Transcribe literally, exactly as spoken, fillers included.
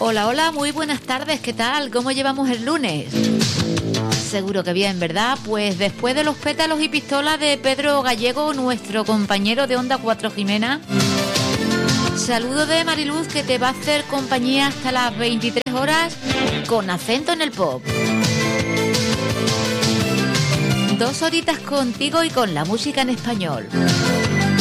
Hola, hola, muy buenas tardes, ¿qué tal? ¿Cómo llevamos el lunes? Seguro que bien, ¿verdad? Pues después de los pétalos y pistolas de Pedro Gallego, nuestro compañero de Onda cuatro Jimena, saludo de Mariluz, que te va a hacer compañía hasta las veintitrés horas con acento en el pop. Dos horitas contigo y con la música en español.